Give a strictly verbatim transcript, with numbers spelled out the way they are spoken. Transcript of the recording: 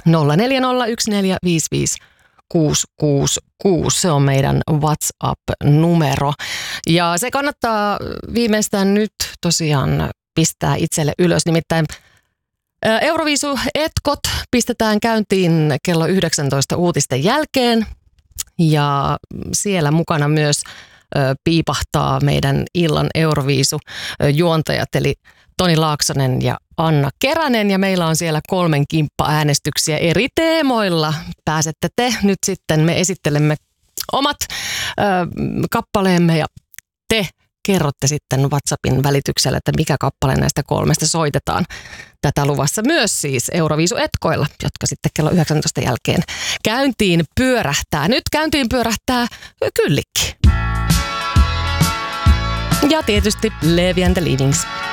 nolla neljä nolla yksi neljä viisi viisi kuusi kuusi kuusi. Se on meidän WhatsApp-numero. Ja se kannattaa viimeistään nyt tosiaan pistää itselle ylös. Nimittäin Euroviisu-etkot pistetään käyntiin kello yhdeksäntoista uutisten jälkeen. Ja siellä mukana myös piipahtaa meidän illan Euroviisu-juontajat, eli Toni Laaksonen ja Anna Keränen, ja meillä on siellä kolmen kimppa-äänestyksiä eri teemoilla. Pääsette te nyt sitten, me esittelemme omat ö, kappaleemme, ja te kerrotte sitten WhatsAppin välityksellä, että mikä kappale näistä kolmesta soitetaan. Tätä luvassa myös siis Euroviisu-etkoilla, jotka sitten kello yhdeksäntoista jälkeen käyntiin pyörähtää. Nyt käyntiin pyörähtää Kyllikki. Ja tietysti Levi and the Leavings.